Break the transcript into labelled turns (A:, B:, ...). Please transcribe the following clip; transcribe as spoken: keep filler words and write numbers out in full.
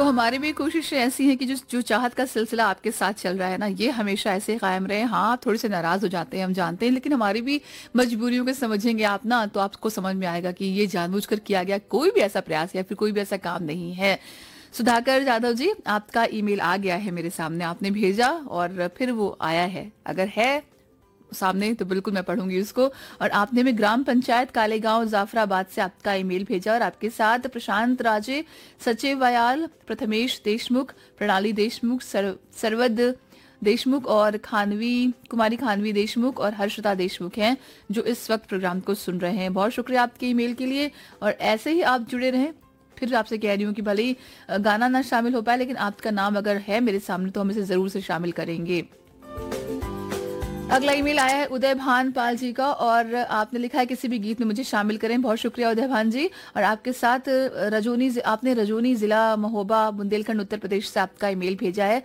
A: हमारी भी कोशिशें ऐसी हैं कि जो जो चाहत का सिलसिला आपके साथ चल रहा है ना, ये हमेशा ऐसे कायम रहे। हाँ, आप थोड़े से नाराज हो जाते हैं, हम जानते हैं, लेकिन हमारी भी मजबूरियों को समझेंगे आप ना, तो आपको समझ में आएगा कि ये जानबूझकर किया गया कोई भी ऐसा प्रयास या फिर कोई भी ऐसा काम नहीं है। सुधाकर जाधव जी, आपका ईमेल आ गया है मेरे सामने, आपने भेजा और फिर वो आया है। अगर है सामने तो बिल्कुल मैं पढ़ूंगी उसको। और आपने में ग्राम पंचायत कालेगांव जाफराबाद से आपका ईमेल भेजा और आपके साथ प्रशांत राजे, सचिव वयाल, प्रथमेश देशमुख, प्रणाली देशमुख, सर, सरवद देशमुख और खानवी कुमारी खानवी देशमुख और हर्षदा देशमुख हैं जो इस वक्त प्रोग्राम को सुन रहे हैं। बहुत शुक्रिया आपके ईमेल के लिए और ऐसे ही आप जुड़े रहें। फिर आपसे कह रही हूँ कि भले ही गाना ना शामिल हो पाए, लेकिन आपका नाम अगर है मेरे सामने तो हम इसे जरूर से शामिल करेंगे। अगला ईमेल आया है उदय भान पाल जी का और आपने लिखा है किसी भी गीत में मुझे शामिल करें। बहुत शुक्रिया उदय भान जी। और आपके साथ रजोनी आपने रजोनी जिला महोबा बुंदेलखंड उत्तर प्रदेश से आपका ईमेल भेजा है।